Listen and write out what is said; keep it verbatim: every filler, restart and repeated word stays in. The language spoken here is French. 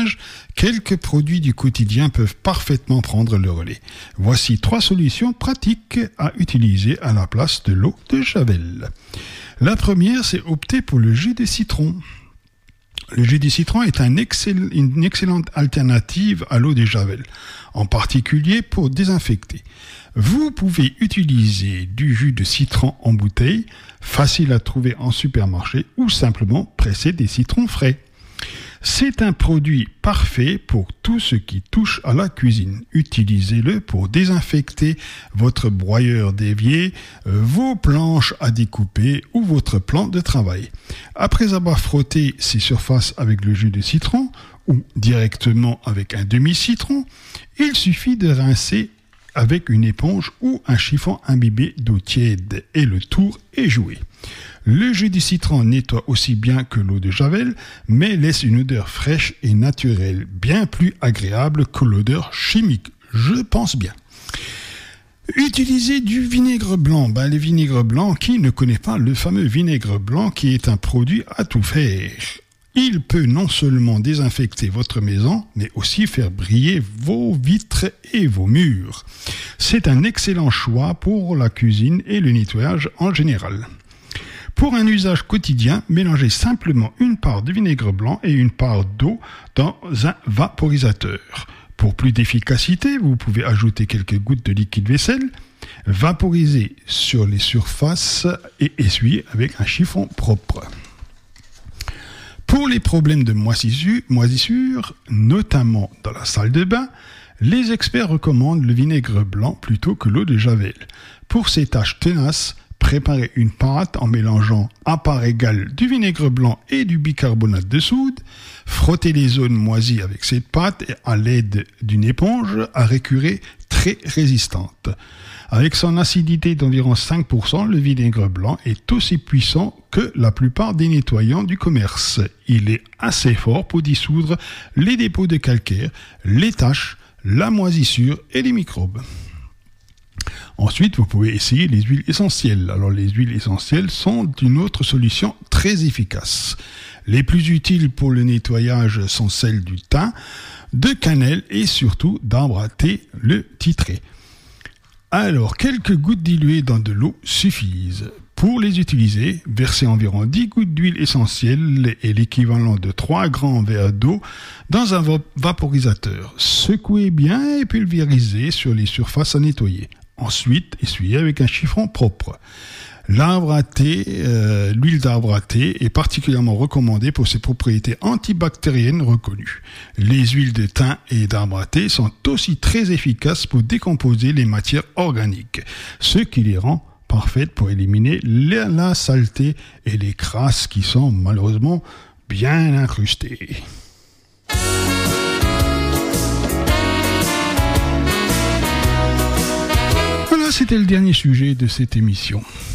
nettoyage, quelques produits du quotidien peuvent parfaitement prendre le relais. Voici trois solutions pratiques à utiliser à la place de l'eau de Javel. La première, c'est opter pour le jus de citron. Le jus de citron est un excell- une excellente alternative à l'eau de Javel, en particulier pour désinfecter. Vous pouvez utiliser du jus de citron en bouteille, facile à trouver en supermarché, ou simplement presser des citrons frais. C'est un produit parfait pour tout ce qui touche à la cuisine. Utilisez-le pour désinfecter votre broyeur d'évier, euh, vos planches à découper ou votre plan de travail. Après avoir frotté ces surfaces avec le jus de citron ou directement avec un demi-citron, il suffit de rincer avec une éponge ou un chiffon imbibé d'eau tiède et le tour est joué. Le jus de citron nettoie aussi bien que l'eau de Javel, mais laisse une odeur fraîche et naturelle, bien plus agréable que l'odeur chimique, je pense bien. Utilisez du vinaigre blanc. Ben, le vinaigre blanc, qui ne connaît pas le fameux vinaigre blanc qui est un produit à tout faire? Il peut non seulement désinfecter votre maison, mais aussi faire briller vos vitres et vos murs. C'est un excellent choix pour la cuisine et le nettoyage en général. Pour un usage quotidien, mélangez simplement une part de vinaigre blanc et une part d'eau dans un vaporisateur. Pour plus d'efficacité, vous pouvez ajouter quelques gouttes de liquide vaisselle, vaporiser sur les surfaces et essuyer avec un chiffon propre. Pour les problèmes de moisissure, moisissure, notamment dans la salle de bain, les experts recommandent le vinaigre blanc plutôt que l'eau de Javel. Pour ces tâches tenaces, préparez une pâte en mélangeant à part égale du vinaigre blanc et du bicarbonate de soude. Frottez les zones moisies avec cette pâte et à l'aide d'une éponge à récurer très résistante. Avec son acidité d'environ cinq pour cent, le vinaigre blanc est aussi puissant que la plupart des nettoyants du commerce. Il est assez fort pour dissoudre les dépôts de calcaire, les taches, la moisissure et les microbes. Ensuite, vous pouvez essayer les huiles essentielles. Alors, les huiles essentielles sont une autre solution très efficace. Les plus utiles pour le nettoyage sont celles du thym, de cannelle et surtout d'arbre à thé, le titré. Alors, quelques gouttes diluées dans de l'eau suffisent. Pour les utiliser, versez environ dix gouttes d'huile essentielle et l'équivalent de trois grands verres d'eau dans un vaporisateur. Secouez bien et pulvérisez sur les surfaces à nettoyer. Ensuite, essuyez avec un chiffon propre. L'arbre à thé, euh, l'huile d'arbre à thé est particulièrement recommandée pour ses propriétés antibactériennes reconnues. Les huiles de thym et d'arbre à thé sont aussi très efficaces pour décomposer les matières organiques, ce qui les rend parfaites pour éliminer la, la saleté et les crasses qui sont malheureusement bien incrustées. Voilà, c'était le dernier sujet de cette émission.